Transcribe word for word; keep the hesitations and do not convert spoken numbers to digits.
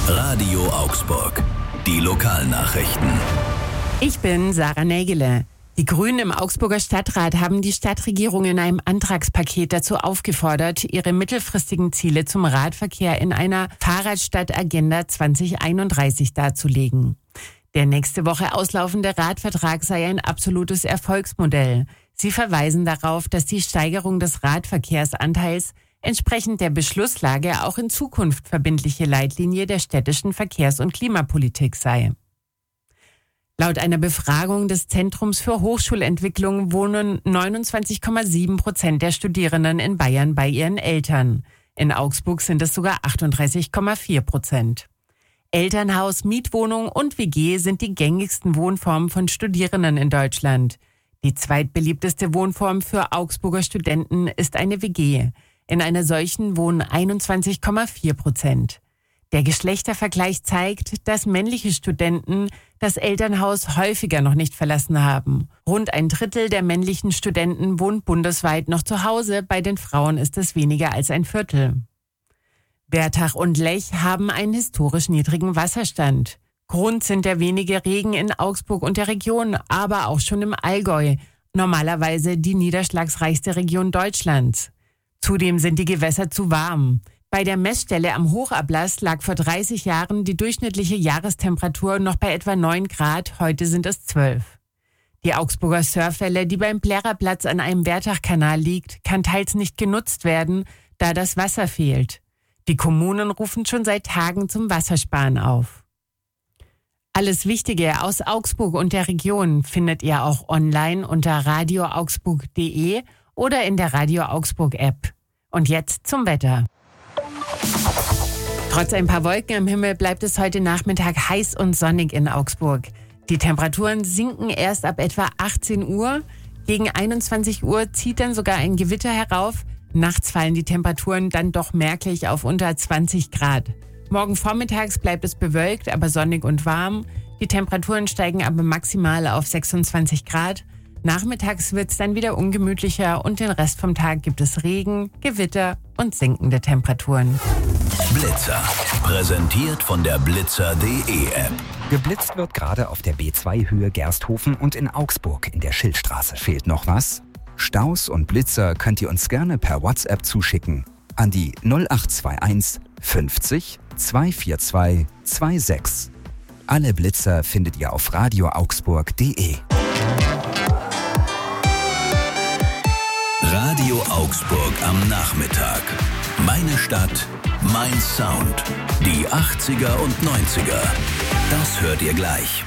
Radio Augsburg. Die Lokalnachrichten. Ich bin Sarah Nägele. Die Grünen im Augsburger Stadtrat haben die Stadtregierung in einem Antragspaket dazu aufgefordert, ihre mittelfristigen Ziele zum Radverkehr in einer Fahrradstadt-Agenda zwanzig einunddreißig darzulegen. Der nächste Woche auslaufende Radvertrag sei ein absolutes Erfolgsmodell. Sie verweisen darauf, dass die Steigerung des Radverkehrsanteils entsprechend der Beschlusslage auch in Zukunft verbindliche Leitlinie der städtischen Verkehrs- und Klimapolitik sei. Laut einer Befragung des Zentrums für Hochschulentwicklung wohnen neunundzwanzig Komma sieben Prozent der Studierenden in Bayern bei ihren Eltern. In Augsburg sind es sogar achtunddreißig Komma vier Prozent. Elternhaus, Mietwohnung und W G sind die gängigsten Wohnformen von Studierenden in Deutschland. Die zweitbeliebteste Wohnform für Augsburger Studenten ist eine W G. In einer solchen wohnen einundzwanzig Komma vier Prozent. Der Geschlechtervergleich zeigt, dass männliche Studenten das Elternhaus häufiger noch nicht verlassen haben. Rund ein Drittel der männlichen Studenten wohnt bundesweit noch zu Hause, bei den Frauen ist es weniger als ein Viertel. Wertach und Lech haben einen historisch niedrigen Wasserstand. Grund sind der wenige Regen in Augsburg und der Region, aber auch schon im Allgäu, normalerweise die niederschlagsreichste Region Deutschlands. Zudem sind die Gewässer zu warm. Bei der Messstelle am Hochablass lag vor dreißig Jahren die durchschnittliche Jahrestemperatur noch bei etwa neun Grad, heute sind es zwölf. Die Augsburger Surfwelle, die beim Plärrerplatz an einem Wertachkanal liegt, kann teils nicht genutzt werden, da das Wasser fehlt. Die Kommunen rufen schon seit Tagen zum Wassersparen auf. Alles Wichtige aus Augsburg und der Region findet ihr auch online unter radio augsburg punkt de oder in der Radio Augsburg App. Und jetzt zum Wetter. Trotz ein paar Wolken am Himmel bleibt es heute Nachmittag heiß und sonnig in Augsburg. Die Temperaturen sinken erst ab etwa achtzehn Uhr. Gegen einundzwanzig Uhr zieht dann sogar ein Gewitter herauf. Nachts fallen die Temperaturen dann doch merklich auf unter zwanzig Grad. Morgen vormittags bleibt es bewölkt, aber sonnig und warm. Die Temperaturen steigen aber maximal auf sechsundzwanzig Grad. Nachmittags wird es dann wieder ungemütlicher und den Rest vom Tag gibt es Regen, Gewitter und sinkende Temperaturen. Blitzer. Präsentiert von der blitzer punkt de App. Geblitzt wird gerade auf der B zwei Höhe Gersthofen und in Augsburg in der Schildstraße. Fehlt noch was? Staus und Blitzer könnt ihr uns gerne per WhatsApp zuschicken an die null acht zwei eins fünfzig zweihundertvierundzwanzig sechsundzwanzig. Alle Blitzer findet ihr auf radio augsburg punkt de. Radio Augsburg am Nachmittag. Meine Stadt, mein Sound. Die achtziger und neunziger. Das hört ihr gleich.